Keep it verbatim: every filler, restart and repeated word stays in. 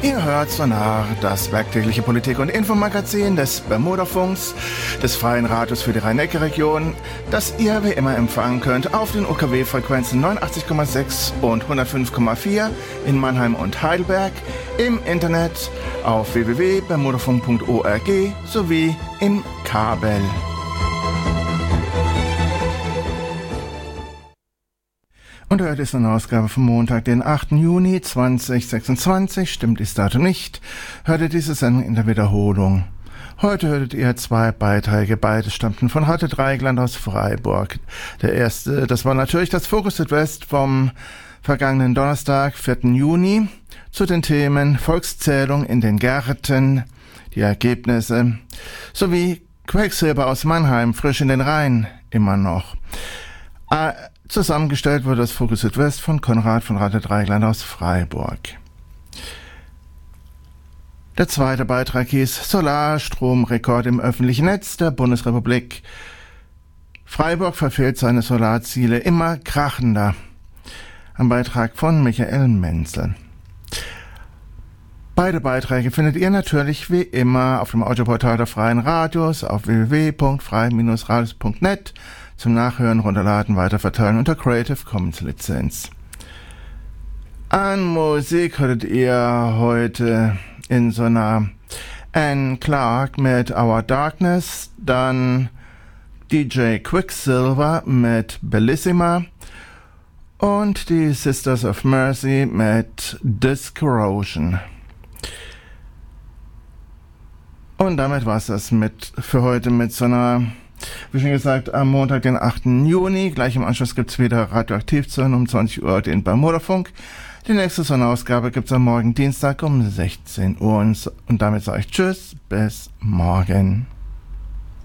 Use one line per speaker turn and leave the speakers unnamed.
Ihr hört Sonar, das werktägliche Politik- und Infomagazin des Bermudafunks, des Freien Radios für die Rhein-Neckar-Region, das ihr wie immer empfangen könnt auf den U K W-Frequenzen neunundachtzig Komma sechs und hundertfünf Komma vier in Mannheim und Heidelberg, im Internet auf w w w punkt bermudafunk punkt org sowie im Kabel. Und heute ist eine Ausgabe vom Montag, den achten Juni zweitausendsechsundzwanzig. Stimmt das Datum nicht? Hört ihr diese Sendung in der Wiederholung. Heute hörtet ihr zwei Beiträge. Beide stammten von Hatte Dreigland aus Freiburg. Der erste, das war natürlich das Fokus Südwest vom vergangenen Donnerstag, vierten Juni, zu den Themen Volkszählung in den Gärten, die Ergebnisse, sowie Quecksilber aus Mannheim, frisch in den Rhein, immer noch. Äh, Zusammengestellt wurde das Fokus Südwest von Konrad von Rate Dreigland aus Freiburg. Der zweite Beitrag hieß Solarstromrekord im öffentlichen Netz der Bundesrepublik. Freiburg verfehlt seine Solarziele immer krachender. Ein Beitrag von Michael Menzel. Beide Beiträge findet ihr natürlich wie immer auf dem Audioportal der Freien Radios auf w w w punkt frei Bindestrich radios punkt net. Zum Nachhören, Runterladen, Weiterverteilen unter Creative Commons Lizenz. An Musik hörtet ihr heute in so einer Anne Clark mit Our Darkness, dann D J Quicksilver mit Bellissima und die Sisters of Mercy mit Discorrosion. Und damit war es das mit, für heute mit so einer, wie schon gesagt, am Montag, den achten Juni. Gleich im Anschluss gibt's wieder Radioaktiv zu hören um zwanzig Uhr den Bermudafunk. Die nächste Sonderausgabe gibt's am morgen Dienstag um sechzehn Uhr. Und, und damit sage ich Tschüss, bis morgen.